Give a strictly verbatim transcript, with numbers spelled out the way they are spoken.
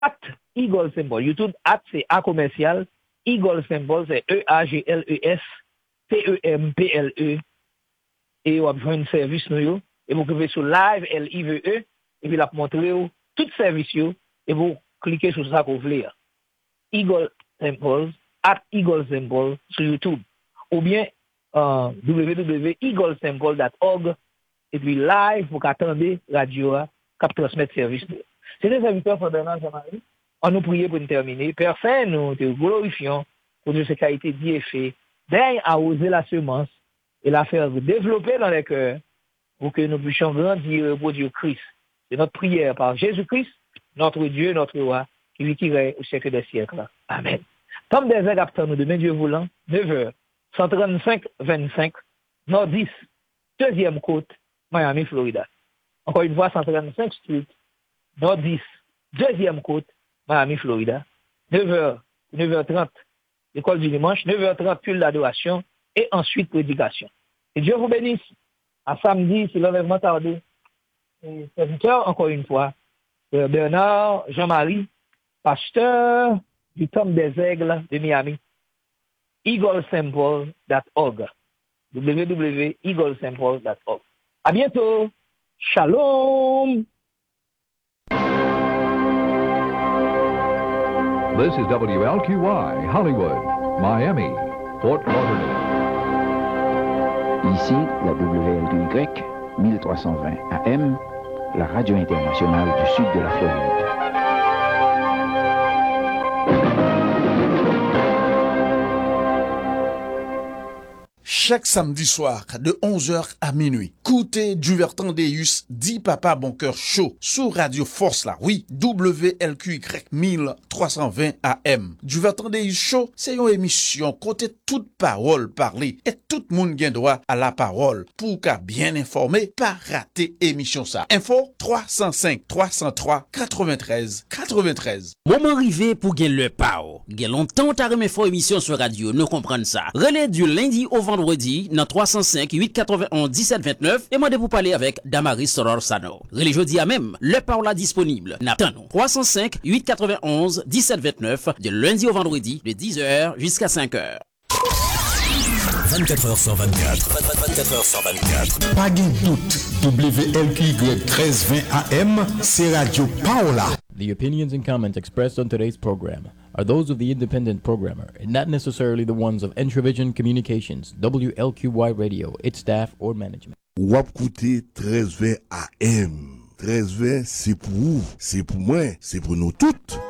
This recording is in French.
at Eagle Symbol. YouTube, at c'est A commercial. Eagle Symbol, c'est E A G L E S T E M P L E. Et vous avez un service, nous, et vous cliquez sur Live, L I V E, et puis la montrer tout service, et vous cliquez sur ça que vous voulez. Eagle Symbol, at Eagle Symbol sur YouTube. Ou bien uh, w w w point eagle symbol dot org et puis live pour qu'attendez radio qui transmettre service. C'est des serviteurs Bernard Jean-Marie. On nous prie pour nous terminer. Père Saint, nous te glorifions pour Dieu, ce qui a été dit et fait. Daigne à oser la semence et la faire développer dans les cœurs pour que nous puissions grandir et reproduire Christ. C'est notre prière par Jésus-Christ, notre Dieu, notre roi, qui vit qui règne au siècle des siècles. Amen. Tom des aides à nous demain, Dieu voulant, neuf heures, cent trente-cinq vingt-cinq, Nord dix, deuxième côte, Miami, Florida. Encore une fois, cent trente-cinq Street, Nord dix, deuxième côte, Miami, Florida. neuf heures, neuf heures trente, l'école du dimanche, neuf heures trente, culte d'adoration, et ensuite prédication. Et Dieu vous bénisse. À samedi, c'est l'enlèvement tardé. Et serviteur, encore une fois, Bernard Jean-Marie, pasteur du Temple des Aigles de Miami. eagle symbol dot org. w w w point eagle symbol dot org. À bientôt. Shalom. This is W L Q Y, Hollywood, Miami, Fort Lauderdale. Ici, la W L Q Y, mille trois cent vingt A M, la radio internationale du sud de la Floride. Chaque samedi soir, de onze heures à minuit, écoutez Duvertan Deus, dit Papa Bon Cœur Show, sur Radio Force là, oui, W L Q Y mille trois cent vingt A M. Duvertan Deus Show, c'est une émission côté toute parole parlée, et tout le monde a droit à la parole, pour qu'à bien informer, pas rater émission ça. Info trois cent cinq trois cent trois quatre-vingt-treize quatre-vingt-treize. Moment arrivé pour gagner le pao. Gen longtemps t'as remis fort émission sur radio, nous comprenons ça. Relais du lundi au vendredi, dans trois cent cinq huit cent quatre-vingt-onze dix-sept vingt-neuf, et moi de vous parler avec Damaris Sororsano. Relais jeudi à même, le pao là disponible. N'attendons. trois cent cinq huit cent quatre-vingt-onze dix-sept vingt-neuf, de lundi au vendredi, de dix heures jusqu'à cinq heures. vingt-quatre heures sur vingt-quatre. vingt-quatre heures sur vingt-quatre. Pas de doute. W L Q Y treize vingt A M, c'est Radio Paola. The opinions and comments expressed on today's program are those of the independent programmer and not necessarily the ones of Entravision Communications, W L Q Y Radio, its staff, or management. Wap koute treize vingt A M. treize vingt, c'est pour vous, c'est pour moi, c'est pour nous toutes.